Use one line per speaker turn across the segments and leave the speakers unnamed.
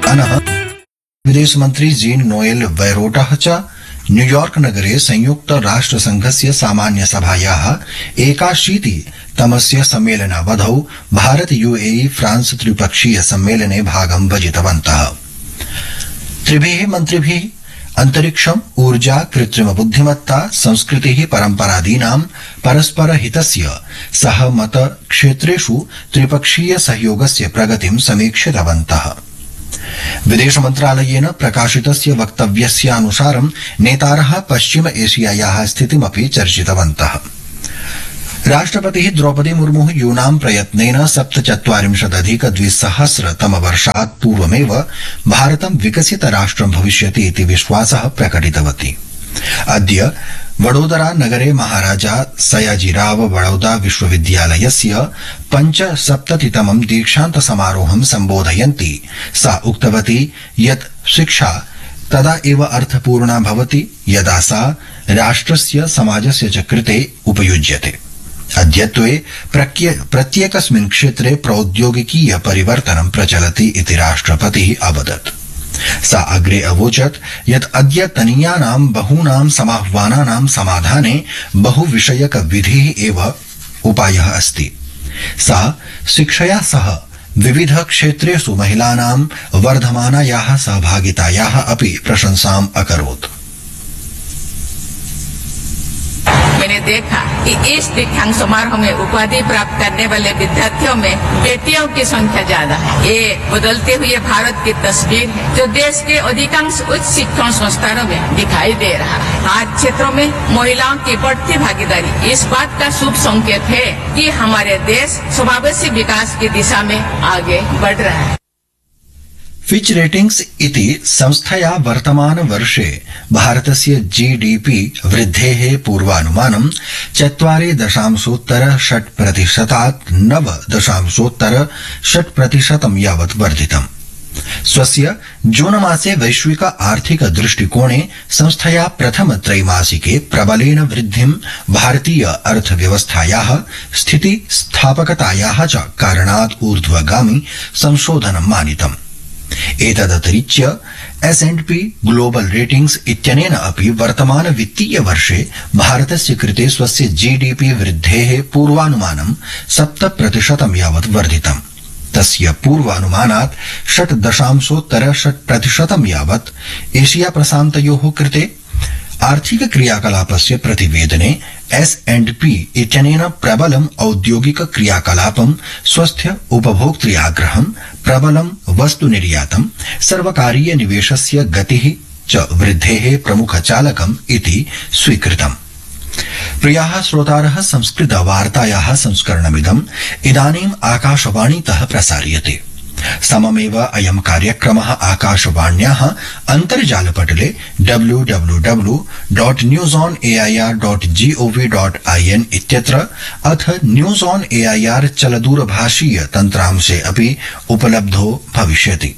अनः विदेश मंत्री gene Noel वैरोटः च न्यूयॉर्क नगरे संयुक्त राष्ट्र संघस्य सामान्य सभायाः 81तमस्य सम्मेलनावधौ भारत यूएई फ्रांस त्रिपक्षीय सम्मेलने भागं भजितवन्तः। त्रिभिः मन्त्रिभिः अंतरिक्षम्, ऊर्जा, कृत्रिम बुद्धिमत्ता, संस्कृतिः, परम्परादीनां परस्पर हितस्य सहमत क्षेत्रेषु त्रिपक्षीय सहयोगस्य प्रगतिं समीक्षितवन्तः। विदेश मन्त्रालयेन प्रकाशितस्य वक्तव्यस्यानुसारं नेतारः पश्चिम एशियायाः स्थितिमपि चर्चितवन्तः। राष्ट्रपतिः द्रौपदी मुर्मुः यूनां प्रयत्नेन 47,200 पूर्वमेव भारतं विकसित राष्ट्रं भविष्यति इति विश्वासः प्रकटितवती। अद्य वडोदरा नगरे महाराजा सयाजीराव वडोदरा विश्वविद्यालयस्य 75तमं दीक्षान्त समारोहं सम्बोधयन्ती सा उक्तवती यत् शिक्षा तदा एव अर्थपूर्णा भवति यदा सा राष्ट्रस्य समाजस्य च कृते उपयुज्यते। अद्यत्वे प्रत्येकस्मिन् क्षेत्रे प्रौद्योगिकीय परिवर्तनं प्रचलति इति राष्ट्रपतिः अवदत्। सा अग्रे अवोचत् यत् अद्यतनीयानां बहूनां समाह्वानानां समाधाने बहुविषयक विधिः एव उपायः अस्ति। सा शिक्षया सह विविध क्षेत्रेषु महिलानां वर्धमानायाः सहभागितायाः अपि प्रशंसाम् अकरोत्।
मैंने देखा कि इस दीक्षांत समारोह में उपाधि प्राप्त करने वाले विद्यार्थियों में बेटियों की संख्या ज्यादा है। ये बदलते हुए भारत की तस्वीर है जो देश के अधिकांश उच्च शिक्षण संस्थानों में दिखाई दे रहा है। आज क्षेत्रों में महिलाओं की बढ़ती भागीदारी इस बात का शुभ संकेत है कि हमारे देश समावेशी विकास की दिशा में आगे बढ़ रहा है।
फिच रेटिंग्स इति संस्थया वर्तमान वर्षे भारतस्य जीडीपी वृद्धेः पूर्वानुमानं 4.6% 9.6% यावत् वर्धितम्। स्वस्य जून मासे वैश्विक आर्थिक दृष्टिकोणे संस्थया प्रथम त्रैमासिके प्रबलेन वृद्धिं भारतीय अर्थव्यवस्थायाः स्थिति स्थापकतायाः च कारणात् ऊर्ध्वगामी संशोधनं मानितम्। एतदतिरिच्य S&P ग्लोबल रेटिंग्स इत्यनेन अपि वर्तमान वित्तीय वर्षे भारतस्य कृते स्वस्य जीडीपी वृद्धेः पूर्वानुमानं 7% यावत् वर्धितम्। तस्य पूर्वानुमानात् 6.6% यावत् एशिया प्रशान्तयोः कृते आर्थिक क्रियाकलापस्य प्रतिवेदने S&P इत्यनेन प्रबलम् औद्योगिक क्रियाकलापं, स्वस्थ उपभोक्तृआग्रहं, प्रबलं वस्तुनिर्यातं, सर्वकारीय निवेशस्य गतिः च वृद्धेः प्रमुखचालकम् इति स्वीकृतम्। प्रियाः श्रोतारः, संस्कृत वार्तायाः संस्करणमिदम् इदानीम् आकाशवाणीतः प्रसार्यते। सममेव अयं कार्यक्रमः आकाशवाण्याः अन्तर्जालपटले www.newsonair.gov.in इत्यत्र अथ न्यूज ऑन एआईआर चलदूरभाषीय तन्त्रांशे अपि उपलब्धो भविष्यति।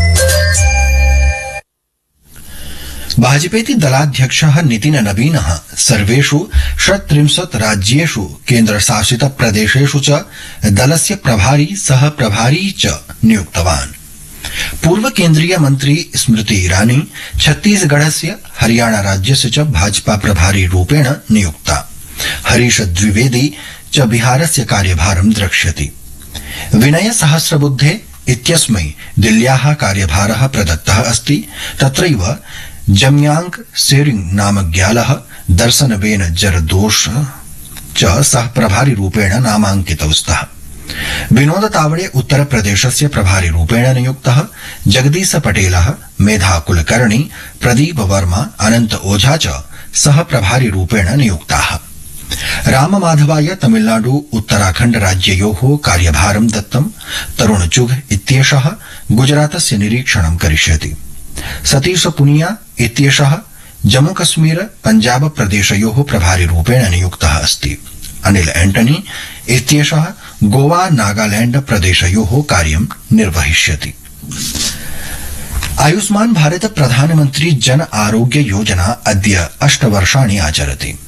भाजपेति दलाध्यक्षः नितिन नवीनः सर्वेषु 36 राज्येषु केन्द्रशासित प्रदेशेषु च दलस्य प्रभारी सह प्रभारी च नियुक्तवान्। पूर्व केन्द्रीय मन्त्री स्मृति ईरानी छत्तीसगढ़स्य हरियाणा राज्यस्य च भाजपा प्रभारी रूपेण नियुक्ता। हरीश द्विवेदी च बिहारस्य कार्यभारं द्रक्ष्यति। विनय सहस्रबुद्धे इत्यस्मै दिल्ल्याः कार्यभारः प्रदत्तः अस्ति। तत्रैव जम्यांग सेरिंग नामज्ञालः दर्शनबेन जरदोष च सह प्रभारी रूपेण नामांकितौ स्तः। विनोद तावड़े उत्तर प्रदेशस्य प्रभारी रूपेण नियुक्तः। जगदीश पटेलः, मेधा कुलकर्णी, प्रदीप वर्मा, अनंत ओझा च सह प्रभारी रूपेण नियुक्ताः। राम माधवाय तमिलनाडु उत्तराखण्ड राज्ययोः कार्यभारं दत्तम्। तरुण चुघ इत्येषः गुजरातस्य निरीक्षणं करिष्यति। सतीश पुनिया इत्येषः जम्मू कश्मीर पंजाब प्रदेशयोः प्रभारी रूपेण नियुक्तः अस्ति। अनिल एंटनी इत्येषः गोवा नागालैंड प्रदेशयोः कार्यं निर्वहिष्यति। आयुष्मान भारत प्रधानमंत्री जन आरोग्य योजना अद्य 8 वर्षाणि आचरति।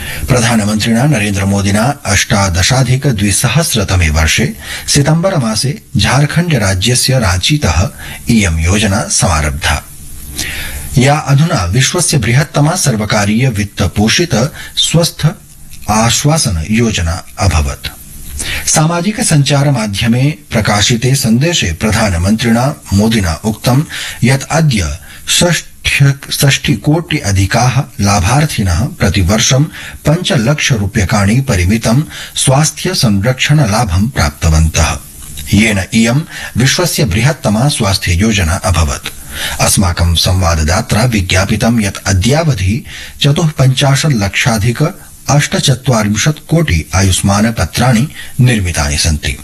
प्रधानमन्त्रिणा नरेन्द्रमोदिना 18,200तमे वर्षे सितम्बर मासे झारखण्ड राज्यस्य रांचीतः इयं योजना समारब्धा, या अधुना विश्वस्य बृहत्तमा सर्वकारीय वित्तपोषित स्वस्थ आश्वासन योजना अभवत्। सामाजिक सञ्चार माध्यमे प्रकाशिते सन्देशे प्रधानमन्त्रिणा मोदिना उक्तं यत् अद्य 60 कोटि अधिकाः लाभार्थिनः प्रतिवर्षं 5 लाख रूप्यकाणि परिमितं स्वास्थ्य संरक्षण लाभं प्राप्तवन्तः, येन इयं विश्वस्य बृहत्तमा स्वास्थ्य योजना अभवत्। अस्माकं संवाददात्रा विज्ञापितं यत् अद्यावधि 54 लक्षाधिक 48 कोटि आयुष्मान पत्राणि निर्मितानि सन्ति।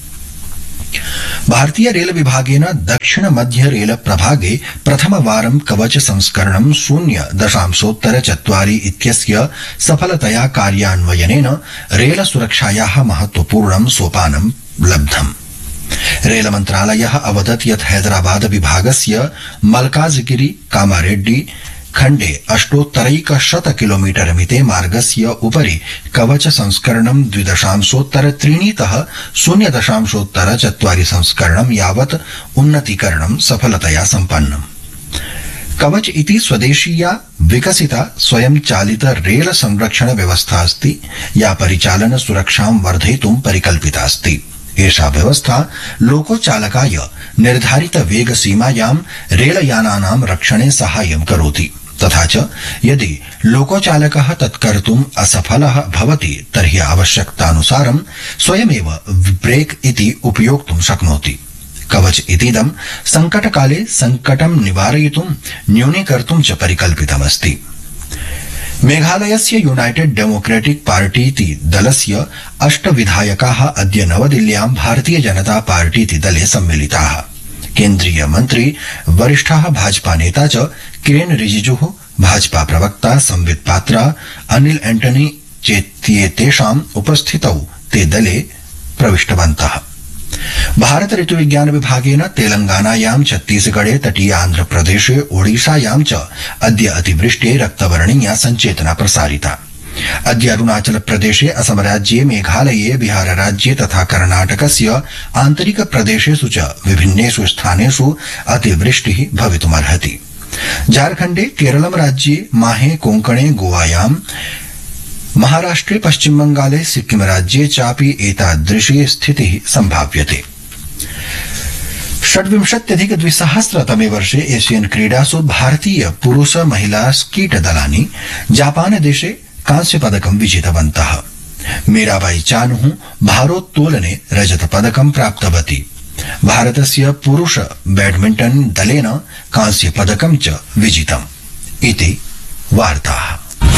भारतीय रेल विभागेन दक्षिण मध्य रेल प्रभागे प्रथमवारं कवच संस्करणं 0.4 इत्यस्य सफलतया कार्यान्वयनेन रेल सुरक्षायाः महत्वपूर्णं सोपानं लब्धम्। रेल मन्त्रालयः अवदत् यत् हैदराबाद विभागस्य मल्काजगिरी कामारेड्डी खण्डे 800 किलोमीटर मिते मार्गस्य उपरि कवच संस्करणं 2.3 तः 0.4 संस्करणं यावत् उन्नतीकरणं सफलतया सम्पन्नम्। कवच इति स्वदेशीया विकसिता स्वयं चालित रेल संरक्षण व्यवस्था अस्ति, या परिचालन सुरक्षां वर्धयितुं परिकल्पिता अस्ति। एषा व्यवस्था लोकोचालकाय निर्धारित वेग सीमायां रेलयानानां रक्षणे साहाय्यं करोति, तथा च यदि लोकोचालकः तत्कर्तुम् असफलः भवति तर्हि आवश्यकतानुसारं स्वयमेव ब्रेक इति उपयोक्तुं शक्नोति। कवच इतीदं संकटकाले संकटं निवारयितुं न्यूनीकर्तुं च परिकल्पितमस्ति। मेघालयस्य यूनाइटेड डेमोक्रेटिक पार्टीति दलस्य 8 विधायकाः अद्य नवदिल्ल्यां भारतीय जनता पार्टीति दले सम्मिलिताः। केन्द्रीय मन्त्री वरिष्ठः भाजपा नेता च किरेन रिजिजुः, भाजपा प्रवक्ता संबित पात्रा, अनिल एंटनी चेत्येतेषाम् उपस्थितौ ते दले प्रविष्टवन्तः। भारत ऋतुविज्ञान विभागेन तेलंगानायां, छत्तीसगढ़े, तटीय आन्ध्रप्रदेशे, ओडिशायां च अद्य अतिवृष्टे रक्तवर्णीया सञ्चेतना प्रसारिता। अद्य अरुणाचल प्रदेशे, असम राज्ये, मेघालये, बिहार राज्ये तथा कर्णाटकस्य आन्तरिक प्रदेशेषु च विभिन्नेषु स्थानेषु अतिवृष्टिः भवितुमर्हति। झारखण्डे, केरलं राज्ये, माहे, कोंकणे, गोवायां, महाराष्ट्रे, पश्चिम बंगाले, सिक्किम राज्ये चापि एतादृशी स्थितिः सम्भाव्यते। 26,200तमे वर्षे एशियन क्रीडासु भारतीय पुरुष महिला स्कीट दलानि जापान देशे कांस्य पदकं विजितवन्तः। मीराबाई चानुः भारोत्तोलने रजत पदकं प्राप्तवती। भारतस्य पुरुष बैडमिंटन दलेन कांस्य पदकं च विजितम्। इति वार्ताः।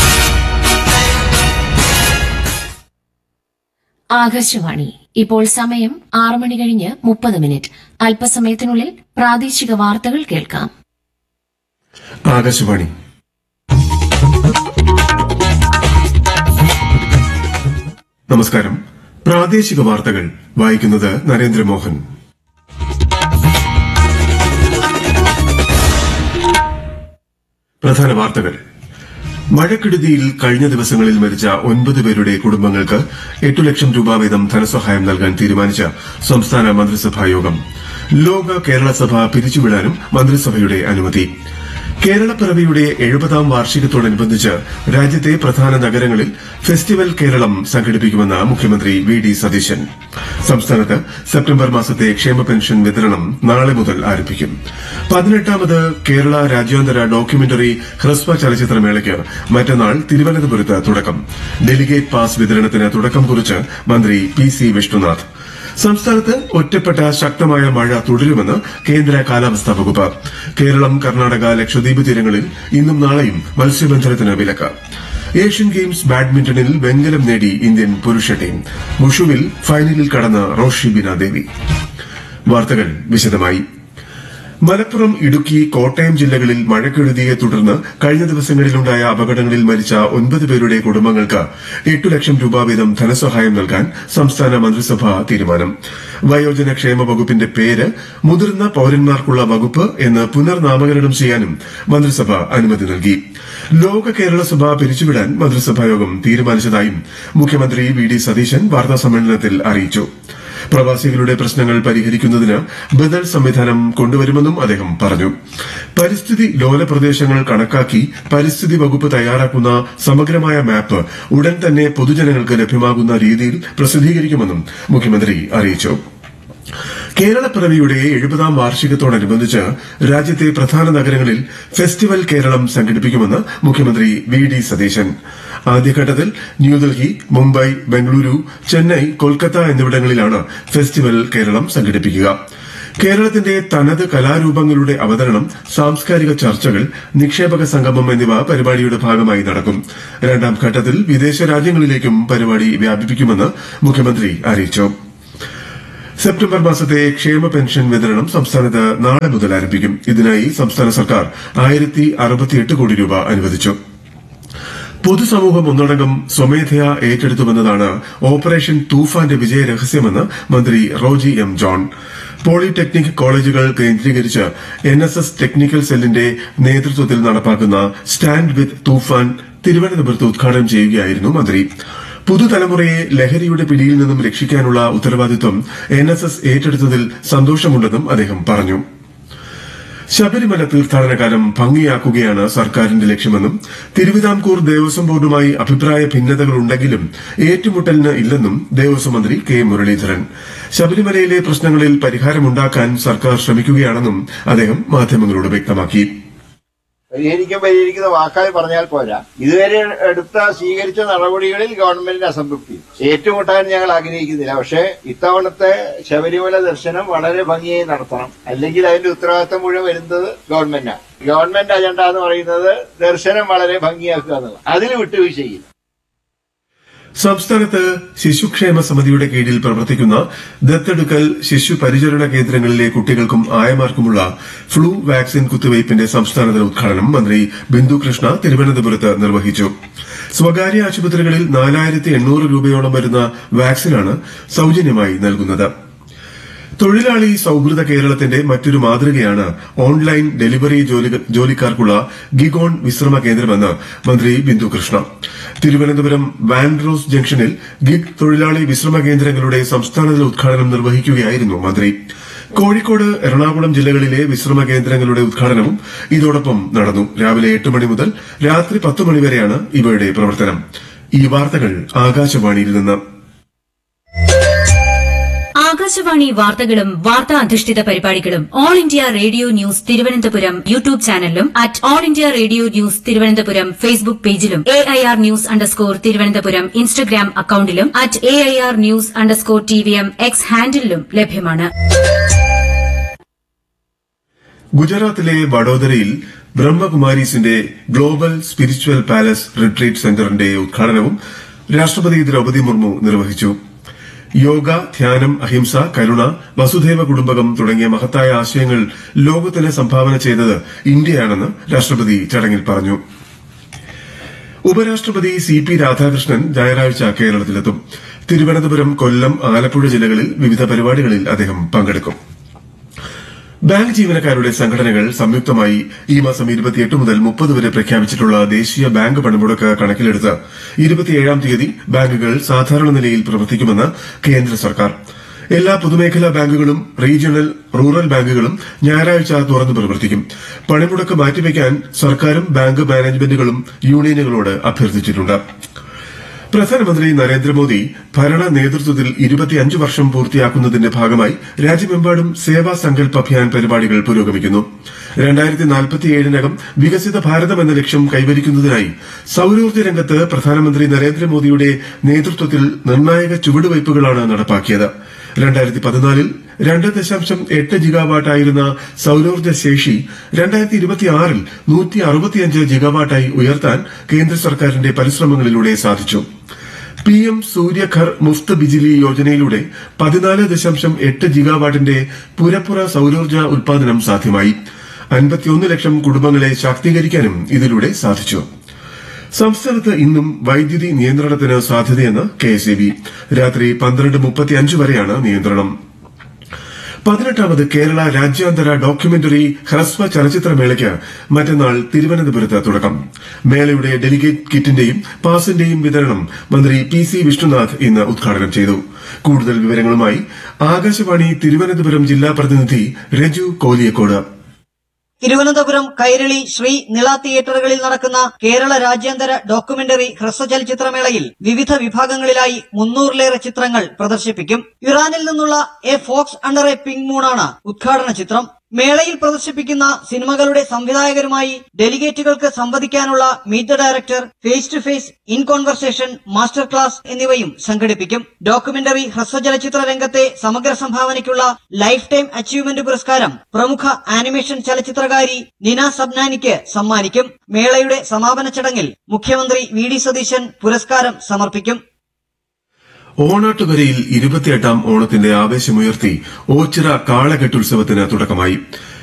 ആകാശവാണി. ഇപ്പോൾ സമയം 6:30 അല്പസമയത്തിനുള്ളിൽ പ്രാദേശിക വാർത്തകൾ കേൾക്കാം.
ആകാശവാണി. നമസ്കാരം. പ്രാദേശിക വാർത്തകൾ വായിക്കുന്നത് നരേന്ദ്രമോഹൻ. പ്രധാന വാർത്തകൾ. മഴക്കെടുതിയിൽ കഴിഞ്ഞ ദിവസങ്ങളിൽ മരിച്ച 9 പേരുടെ കുടുംബങ്ങൾക്ക് 8 ലക്ഷം രൂപ വീതം ധനസഹായം നൽകാൻ തീരുമാനിച്ച സംസ്ഥാന മന്ത്രിസഭാ യോഗം. ലോക കേരള സഭ പിരിച്ചുവിടാനും മന്ത്രിസഭയുടെ അനുമതി. കേരളപ്പിറവിയുടെ 70ാം വാർഷികത്തോടനുബന്ധിച്ച് രാജ്യത്തെ പ്രധാന നഗരങ്ങളിൽ ഫെസ്റ്റിവൽ കേരളം സംഘടിപ്പിക്കുമെന്ന് മുഖ്യമന്ത്രി വി.ഡി. സതീശൻ. സംസ്ഥാനത്ത് സെപ്റ്റംബർ മാസത്തെ ക്ഷേമ പെൻഷൻ വിതരണം നാളെ മുതൽ ആരംഭിക്കും. 18ാമത് കേരള രാജ്യാന്തര ഡോക്യുമെന്ററി ഹ്രസ്വ ചലച്ചിത്രമേളയ്ക്ക് മറ്റന്നാൾ തിരുവനന്തപുരത്ത് തുടക്കം. ഡെലിഗേറ്റ് പാസ് വിതരണത്തിന് തുടക്കം കുറിച്ച് മന്ത്രി പി.സി. വിഷ്ണുനാഥ്. സംസ്ഥാനത്ത് ഒറ്റപ്പെട്ട ശക്തമായ മഴ തുടരുമെന്ന് കേന്ദ്ര കാലാവസ്ഥാ വകുപ്പ്. കേരളം, കർണാടക, ലക്ഷദ്വീപ് തീരങ്ങളിൽ ഇന്നും നാളെയും മത്സ്യബന്ധനത്തിന് വിലക്ക്. ഏഷ്യൻ ഗെയിംസ് ബാഡ്മിന്റണിൽ വെങ്കലം നേടി ഇന്ത്യൻ പുരുഷ ടീം. വുഷുവിൽ ഫൈനലിൽ കടന്ന റോഷി ബിന ദേവി. വാർത്തകൾ വിശദമായി. മലപ്പുറം, ഇടുക്കി, കോട്ടയം ജില്ലകളിൽ മഴക്കെടുതിയെ തുടർന്ന് കഴിഞ്ഞ ദിവസങ്ങളിലുണ്ടായ അപകടങ്ങളിൽ മരിച്ച 9 പേരുടെ കുടുംബങ്ങൾക്ക് 8 ലക്ഷം രൂപ വീതം ധനസഹായം നൽകാൻ സംസ്ഥാന മന്ത്രിസഭാ തീരുമാനം. വയോജന ക്ഷേമ വകുപ്പിന്റെ പേര് മുതിർന്ന പൌരന്മാർക്കുള്ള വകുപ്പ് എന്ന് പുനർനാമകരണം ചെയ്യാനും മന്ത്രിസഭ അനുമതി നൽകി. ലോക കേരള സഭ പിരിച്ചുവിടാൻ മന്ത്രിസഭായോഗം തീരുമാനിച്ചതായും മുഖ്യമന്ത്രി വി.ഡി. സതീശൻ വാർത്താസമ്മേളനത്തിൽ അറിയിച്ചു. പ്രവാസികളുടെ പ്രശ്നങ്ങൾ പരിഹരിക്കുന്നതിന് ബദൽ സംവിധാനം കൊണ്ടുവരുമെന്നും അദ്ദേഹം പറഞ്ഞു. പരിസ്ഥിതി ലോല പ്രദേശങ്ങൾ കണക്കാക്കി പരിസ്ഥിതി വകുപ്പ് തയ്യാറാക്കുന്ന സമഗ്രമായ മാപ്പ് ഉടൻ തന്നെ പൊതുജനങ്ങൾക്ക് ലഭ്യമാകുന്ന രീതിയിൽ പ്രസിദ്ധീകരിക്കുമെന്നും മുഖ്യമന്ത്രി അറിയിച്ചു. കേരളപ്പിറവിയുടെ 70ാം വാർഷികത്തോടനുബന്ധിച്ച് രാജ്യത്തെ പ്രധാന നഗരങ്ങളിൽ ഫെസ്റ്റിവൽ കേരളം സംഘടിപ്പിക്കുമെന്ന് മുഖ്യമന്ത്രി വി.ഡി. സതീശൻ. ആദ്യഘട്ടത്തിൽ ന്യൂഡൽഹി, മുംബൈ, ബംഗളൂരു, ചെന്നൈ, കൊൽക്കത്ത എന്നിവിടങ്ങളിലാണ് ഫെസ്റ്റിവൽ കേരളം സംഘടിപ്പിക്കുക. കേരളത്തിന്റെ തനത് കലാരൂപങ്ങളുടെ അവതരണം, സാംസ്കാരിക ചർച്ചകൾ, നിക്ഷേപക സംഗമം എന്നിവ പരിപാടിയുടെ ഭാഗമായി നടക്കും. രണ്ടാം ഘട്ടത്തിൽ വിദേശ രാജ്യങ്ങളിലേക്കും പരിപാടി വ്യാപിപ്പിക്കുമെന്ന് മുഖ്യമന്ത്രി അറിയിച്ചു. സെപ്റ്റംബർ മാസത്തെ ക്ഷേമ പെൻഷൻ വിതരണം സംസ്ഥാനത്ത് നാളെ മുതൽ ആരംഭിക്കും. ഇതിനായി സംസ്ഥാന സർക്കാർ 1068 കോടി രൂപ അനുവദിച്ചു. പൊതുസമൂഹം ഒന്നടങ്കം സ്വമേധയാ ഏറ്റെടുത്തുവെന്നതാണ് ഓപ്പറേഷൻ തൂഫാന്റെ വിജയരഹസ്യമെന്ന് മന്ത്രി റോജി എം. ജോൺ. പോളിടെക്നിക് കോളേജുകൾ കേന്ദ്രീകരിച്ച് NSS ടെക്നിക്കൽ സെല്ലിന്റെ നേതൃത്വത്തിൽ നടപ്പാക്കുന്ന സ്റ്റാൻഡ് വിത്ത് തൂഫാൻ തിരുവനന്തപുരത്ത് ഉദ്ഘാടനം ചെയ്യുകയായിരുന്നു മന്ത്രി. പുതുതലമുറയെ ലഹരിയുടെ പിടിയിൽ നിന്നും രക്ഷിക്കാനുള്ള ഉത്തരവാദിത്വം NSS ഏറ്റെടുത്തതിൽ സന്തോഷമുണ്ടെന്നും അദ്ദേഹം പറഞ്ഞു. ശബരിമല തീർത്ഥാടനകാലം ഭംഗിയാക്കുകയാണ് സർക്കാരിന്റെ ലക്ഷ്യമെന്നും തിരുവിതാംകൂർ ദേവസ്വം ബോർഡുമായി അഭിപ്രായ ഭിന്നതകളുണ്ടെങ്കിലും ഏറ്റുമുട്ടലിന് ഇല്ലെന്നും ദേവസ്വം മന്ത്രി കെ. മുരളീധരൻ. ശബരിമലയിലെ പ്രശ്നങ്ങളിൽ പരിഹാരമുണ്ടാക്കാൻ സർക്കാർ ശ്രമിക്കുകയാണെന്നും അദ്ദേഹം മാധ്യമങ്ങളോട് വ്യക്തമാക്കി.
പരിഹരിക്കുന്ന വാക്കായി പറഞ്ഞാൽ പോരാ. ഇതുവരെ സ്വീകരിച്ച നടപടികളിൽ ഗവൺമെന്റിന് അസംതൃപ്തി. ഏറ്റുമുട്ടാൻ ഞങ്ങൾ ആഗ്രഹിക്കുന്നില്ല. പക്ഷേ ഇത്തവണത്തെ ശബരിമല ദർശനം വളരെ ഭംഗിയായി നടത്തണം. അല്ലെങ്കിൽ അതിന്റെ ഉത്തരവാദിത്തം മുഴുവൻ വരുന്നത് ഗവൺമെന്റാണ്. ഗവൺമെന്റ് അജണ്ട എന്ന് പറയുന്നത് ദർശനം വളരെ ഭംഗിയാക്കുക എന്നുള്ളത്. അതിൽ വിട്ടുവീഴ്ചയില്ല.
സംസ്ഥാനത്ത് ശിശുക്ഷേമ സമിതിയുടെ കീഴിൽ പ്രവർത്തിക്കുന്ന ദത്തെടുക്കൽ ശിശു പരിചരണ കേന്ദ്രങ്ങളിലെ കുട്ടികൾക്കും ആയമാർക്കുമുള്ള ഫ്ലൂ വാക്സിൻ കുത്തിവയ്പിന്റെ സംസ്ഥാനതല ഉദ്ഘാടനം മന്ത്രി ബിന്ദു കൃഷ്ണ തിരുവനന്തപുരത്ത് നിർവഹിച്ചു. സ്വകാര്യ ആശുപത്രികളിൽ 4800 രൂപയോളം വരുന്ന വാക്സിനാണ് സൌജന്യമായി നൽകുന്നത്. തൊഴിലാളി സൌഹൃദ കേരളത്തിന്റെ മറ്റൊരു മാതൃകയാണ് ഓൺലൈൻ ഡെലിവറി ജോലിക്കാർക്കുള്ള ഗിഗോൺ വിശ്രമ കേന്ദ്രമെന്ന് മന്ത്രി ബിന്ദു കൃഷ്ണ. തിരുവനന്തപുരം വാൻഡ്രോസ് ജംഗ്ഷനിൽ ഗിഗ് തൊഴിലാളി വിശ്രമ കേന്ദ്രങ്ങളുടെ സംസ്ഥാനതല ഉദ്ഘാടനം നിർവഹിക്കുകയായിരുന്നു മന്ത്രി. കോഴിക്കോട്, എറണാകുളം ജില്ലകളിലെ വിശ്രമ കേന്ദ്രങ്ങളുടെ ഉദ്ഘാടനവും ഇതോടൊപ്പം നടന്നു. രാവിലെ 8 മണി മുതൽ രാത്രി 10 മണി വരെയാണ് ഇവയുടെ പ്രവർത്തനം. ഈ വാർത്തകൾ ആകാശവാണിയിൽ നിന്ന്.
ആകാശവാണി വാർത്തകളും വാർത്താ അധിഷ്ഠിത പരിപാടികളും all India radio news Thiruvananthapuram YouTube ചാനലിലും all India radio news Thiruvananthapuram Facebook പേജിലും AIR ന്യൂസ് തിരുവനന്തപുരം ഇൻസ്റ്റഗ്രാം അക്കൌണ്ടിലും AIR ന്യൂസ് TVM X ഹാൻഡിലും ലഭ്യമാണ്.
ഗുജറാത്തിലെ വഡോദരയിൽ ബ്രഹ്മകുമാരീസിന്റെ ഗ്ലോബൽ സ്പിരിച്വൽ പാലസ് റിട്രീറ്റ് സെന്ററിന്റെ ഉദ്ഘാടനവും രാഷ്ട്രപതി ദ്രൌപദി മുർമു നിർവഹിച്ചു. യോഗ, ധ്യാനം, അഹിംസ, കരുണ, വസുധൈവ കുടുംബകം തുടങ്ങിയ മഹത്തായ ആശയങ്ങൾ ലോകത്തിന് സംഭാവന ചെയ്തത് ഇന്ത്യയാണെന്ന് രാഷ്ട്രപതി ചടങ്ങിൽ പറഞ്ഞു. ഉപരാഷ്ട്രപതി CP രാധാകൃഷ്ണൻ ഞായറാഴ്ച കേരളത്തിലെത്തും. തിരുവനന്തപുരം, കൊല്ലം, ആലപ്പുഴ ജില്ലകളിൽ വിവിധ പരിപാടികളിൽ അദ്ദേഹം പങ്കെടുക്കും. ബാങ്ക് ജീവനക്കാരുടെ സംഘടനകൾ സംയുക്തമായി ഈ മാസം 28 മുതൽ 30 വരെ പ്രഖ്യാപിച്ചിട്ടുള്ള ദേശീയ ബാങ്ക് പണിമുടക്ക് കണക്കിലെടുത്ത് 27-ാം തീയതി ബാങ്കുകൾ സാധാരണ നിലയിൽ പ്രവർത്തിക്കുമെന്ന് കേന്ദ്ര സർക്കാർ. എല്ലാ പൊതുമേഖലാ ബാങ്കുകളും റീജിയണൽ, റൂറൽ ബാങ്കുകളും ഞായറാഴ്ച തുറന്നു പ്രവർത്തിക്കും. പണിമുടക്ക് മാറ്റിവെക്കാൻ സർക്കാരും ബാങ്ക് മാനേജ്മെന്റുകളും യൂണിയനുകളോട് അഭ്യർത്ഥിച്ചിട്ടുണ്ട്. പ്രധാനമന്ത്രി നരേന്ദ്രമോദി ഭരണ നേതൃത്വത്തിൽ 25 വർഷം പൂർത്തിയാക്കുന്നതിന്റെ ഭാഗമായി രാജ്യമെമ്പാടും സേവാ സങ്കൽപ് അഭിയാൻ പരിപാടികൾ പുരോഗമിക്കുന്നു. 2047-നകം വികസിത ഭാരതം എന്ന ലക്ഷ്യം കൈവരിക്കുന്നതിനായി സൌരോർജ്ജ രംഗത്ത് പ്രധാനമന്ത്രി നരേന്ദ്രമോദിയുടെ നേതൃത്വത്തിൽ നിർണായക ചുവടുവയ്പുകളാണ് നടപ്പാക്കിയത്. 2014-ൽ 2.8 ജിഗാവാട്ടായിരുന്ന സൌരോർജ്ജ ശേഷി 2026-ൽ 165 ജിഗാവാട്ടായി ഉയർത്താൻ കേന്ദ്ര സർക്കാരിന്റെ പരിശ്രമങ്ങളിലൂടെ സാധിച്ചു. PM സൂര്യഘർ മുഫ്ത് ബിജിലി യോജനയിലൂടെ 14.8 ജിഗാവാട്ടിന്റെ പുരപ്പുറ സൌരോർജ്ജ ഉൽപാദനം സാധ്യമായി. 51 ലക്ഷം കുടുംബങ്ങളെ ശാക്തീകരിക്കാനും ഇതിലൂടെ സാധിച്ചു. സംസ്ഥാനത്ത് ഇന്നും വൈദ്യുതി നിയന്ത്രണത്തിന് സാധ്യതയെന്ന് KSEB. രാത്രി 12:35 വരെയാണ് നിയന്ത്രണം. 18ാമത് കേരള രാജ്യാന്തര ഡോക്യുമെന്ററി ഹ്രസ്വ ചലച്ചിത്രമേളയ്ക്ക് മറ്റന്നാൾ തിരുവനന്തപുരത്ത് തുടക്കം. മേളയുടെ ഡെലിഗേറ്റ് കിറ്റിന്റെയും പാസിന്റെയും വിതരണം മന്ത്രി PC വിഷ്ണുനാഥ് ഇന്ന് ഉദ്ഘാടനം ചെയ്തു. കൂടുതൽ വിവരങ്ങളുമായി ആകാശവാണി തിരുവനന്തപുരം ജില്ലാ പ്രതിനിധി രജു കോലിയക്കോട്.
തിരുവനന്തപുരം കൈരളി ശ്രീ നിള തിയേറ്ററുകളിൽ നടക്കുന്ന കേരള രാജ്യാന്തര ഡോക്യുമെന്ററി ഹ്രസ്വചലച്ചിത്രമേളയിൽ വിവിധ വിഭാഗങ്ങളിലായി 300-ലേറെ ചിത്രങ്ങൾ പ്രദർശിപ്പിക്കും. ഇറാനിൽ നിന്നുള്ള A Fox under A pink മൂണാണ് ഉദ്ഘാടന ചിത്രം. മേളയിൽ പ്രദർശിപ്പിക്കുന്ന സിനിമകളുടെ സംവിധായകരുമായി ഡെലിഗേറ്റുകൾക്ക് സംവദിക്കാനുള്ള meet the director, face to face, in conversation, master class എന്നിവയും സംഘടിപ്പിക്കും. ഡോക്യുമെന്ററി ഹ്രസ്വചലച്ചിത്ര രംഗത്തെ സമഗ്ര സംഭാവനയ്ക്കുള്ള ലൈഫ് ടൈം അച്ചീവ്മെന്റ് പുരസ്കാരം പ്രമുഖ ആനിമേഷൻ ചലച്ചിത്രകാരി നിന സബ്നാനിക്ക് സമ്മാനിക്കും. മേളയുടെ സമാപന ചടങ്ങിൽ മുഖ്യമന്ത്രി VD സതീശൻ പുരസ്കാരം സമർപ്പിക്കും.
ഓണാട്ടുകരയിൽ 28ാം ഓണത്തിന്റെ ആവേശമുയർത്തി ഓച്ചിറ കാളകെട്ടുത്സവത്തിന് തുടക്കമായി.